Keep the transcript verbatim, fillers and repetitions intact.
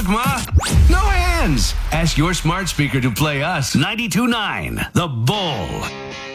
Look, Ma, no hands. Ask your smart speaker to play us. ninety-two point nine, The Bull.